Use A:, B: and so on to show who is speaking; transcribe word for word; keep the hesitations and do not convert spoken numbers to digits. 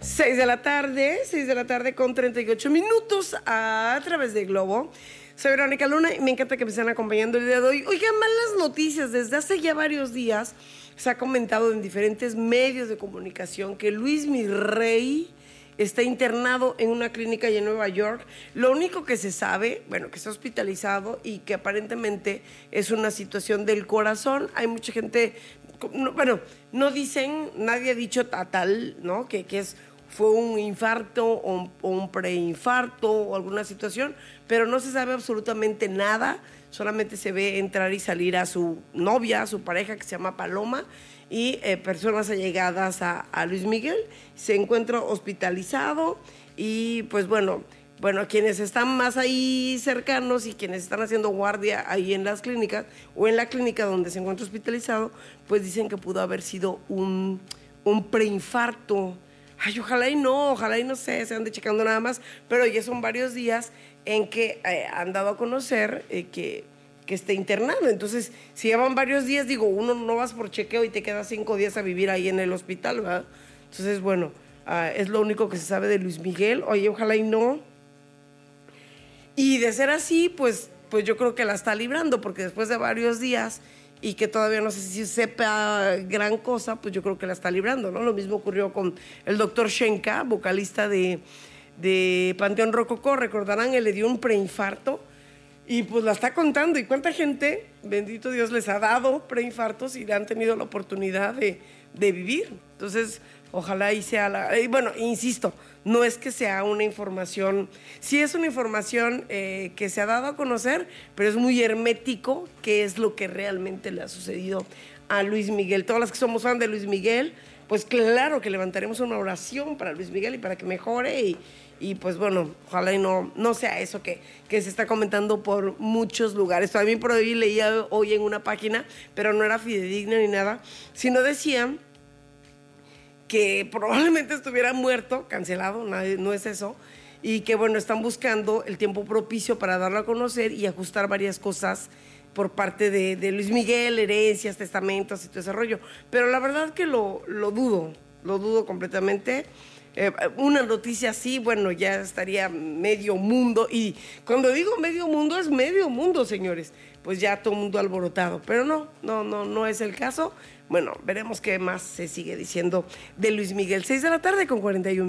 A: seis de la tarde, seis de la tarde con treinta y ocho minutos a través de Globo. Soy Verónica Luna y me encanta que me estén acompañando el día de hoy. Oigan, malas noticias. Desde hace ya varios días se ha comentado en diferentes medios de comunicación que Luis Miguel está internado en una clínica allá en Nueva York. Lo único que se sabe, bueno, que está hospitalizado y que aparentemente es una situación del corazón. Hay mucha gente, no, bueno, no dicen, nadie ha dicho a tal, ¿no? Que, que es, fue un infarto o, o un preinfarto o alguna situación, pero no se sabe absolutamente nada. Solamente se ve entrar y salir a su novia, a su pareja, que se llama Paloma, y eh, personas allegadas a, a Luis Miguel. Se encuentra hospitalizado y pues bueno, bueno, quienes están más ahí cercanos y quienes están haciendo guardia ahí en las clínicas o en la clínica donde se encuentra hospitalizado, pues dicen que pudo haber sido un, un preinfarto. Ay, ojalá y no, ojalá y no sé, se ande checando nada más, pero ya son varios días en que eh, han dado a conocer eh, que, que está internado. Entonces, si llevan varios días, digo, uno no vas por chequeo y te quedas cinco días a vivir ahí en el hospital, ¿verdad? Entonces, bueno, uh, es lo único que se sabe de Luis Miguel. Oye, ojalá y no. Y de ser así, pues, pues yo creo que la está librando, porque después de varios días y que todavía no sé si sepa gran cosa, pues yo creo que la está librando, ¿no? Lo mismo ocurrió con el doctor Shenka, vocalista de, de Panteón Rococó. Recordarán, él le dio un preinfarto y pues la está contando. ¿Y cuánta gente, bendito Dios, les ha dado preinfartos y han tenido la oportunidad de, de vivir? Entonces, ojalá y sea la... Y bueno, insisto, no es que sea una información, sí es una información eh, que se ha dado a conocer, pero es muy hermético qué es lo que realmente le ha sucedido a Luis Miguel. Todas las que somos fan de Luis Miguel, pues claro que levantaremos una oración para Luis Miguel y para que mejore y, y pues bueno, ojalá y no, no sea eso que, que se está comentando por muchos lugares. También por ahí leía hoy en una página, pero no era fidedigna ni nada, sino decían que probablemente estuviera muerto, cancelado, nadie, no es eso, y que bueno, están buscando el tiempo propicio para darlo a conocer y ajustar varias cosas por parte de, de Luis Miguel, herencias, testamentos y todo ese rollo. Pero la verdad que lo, lo dudo, lo dudo completamente. Eh, una noticia así, bueno, ya estaría medio mundo, y cuando digo medio mundo, es medio mundo, señores, pues ya todo el mundo alborotado, pero no, no, no, no es el caso. Bueno, veremos qué más se sigue diciendo de Luis Miguel. Seis de la tarde con cuarenta y uno.